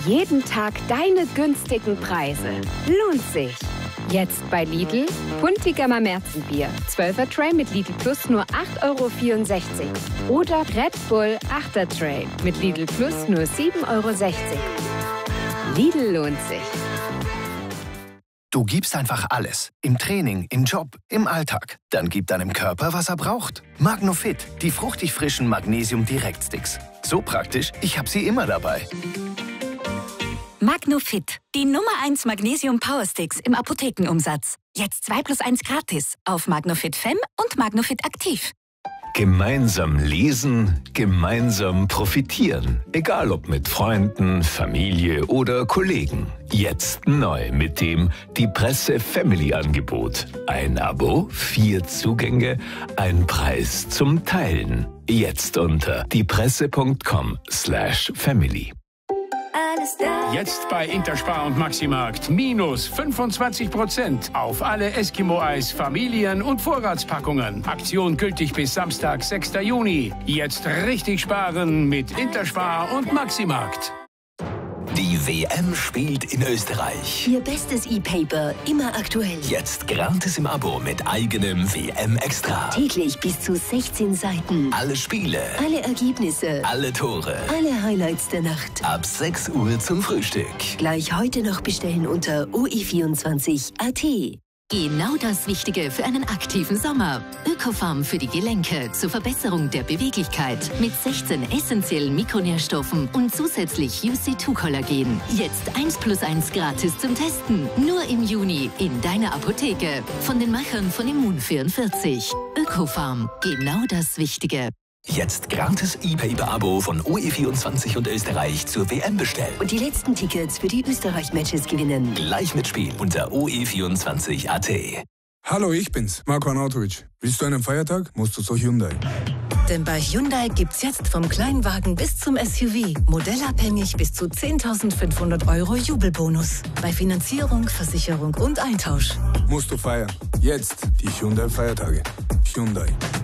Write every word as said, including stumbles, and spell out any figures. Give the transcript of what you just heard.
Jeden Tag deine günstigen Preise. Lohnt sich. Jetzt bei Lidl, Puntigammer Märzenbier, zwölfer Tray mit Lidl Plus nur acht Euro vierundsechzig. Oder Red Bull achter Tray mit Lidl Plus nur sieben Euro sechzig. Lidl lohnt sich. Du gibst einfach alles. Im Training, im Job, im Alltag. Dann gib deinem Körper, was er braucht. Magnofit, die fruchtig frischen Magnesium-Direktsticks. So praktisch, ich habe sie immer dabei. Magnofit, die Nummer eins Magnesium Powersticks im Apothekenumsatz. Jetzt zwei plus eins gratis auf Magnofit Fem und Magnofit Aktiv. Gemeinsam lesen, gemeinsam profitieren. Egal ob mit Freunden, Familie oder Kollegen. Jetzt neu mit dem Die Presse Family Angebot. Ein Abo, vier Zugänge, ein Preis zum Teilen. Jetzt unter diepresse punkt com slash family. Jetzt bei Interspar und Maximarkt minus fünfundzwanzig Prozent auf alle Eskimo-Eis, Familien- und Vorratspackungen. Aktion gültig bis Samstag, sechster Juni. Jetzt richtig sparen mit Interspar und Maximarkt. Die W M spielt in Österreich. Ihr bestes E-Paper, immer aktuell. Jetzt gratis im Abo mit eigenem W M-Extra. Täglich bis zu sechzehn Seiten. Alle Spiele. Alle Ergebnisse. Alle Tore. Alle Highlights der Nacht. Ab sechs Uhr zum Frühstück. Gleich heute noch bestellen unter o e vierundzwanzig punkt a t. Genau das Wichtige für einen aktiven Sommer. Ökofarm für die Gelenke zur Verbesserung der Beweglichkeit mit sechzehn essentiellen Mikronährstoffen und zusätzlich U C zwei Kollagen. Jetzt eins plus eins gratis zum Testen. Nur im Juni in deiner Apotheke. Von den Machern von Immun vierundvierzig. Ökofarm, genau das Wichtige. Jetzt gratis E-Paper-Abo von O E vierundzwanzig und Österreich zur W M bestellen. Und die letzten Tickets für die Österreich-Matches gewinnen. Gleich mitspielen unter o e vierundzwanzig punkt a t. Hallo, ich bin's, Marco Arnautovic. Willst du einen Feiertag? Musst du zu Hyundai. Denn bei Hyundai gibt's jetzt vom Kleinwagen bis zum S U V modellabhängig bis zu zehntausendfünfhundert Euro Jubelbonus. Bei Finanzierung, Versicherung und Eintausch. Musst du feiern. Jetzt die Hyundai-Feiertage. Hyundai.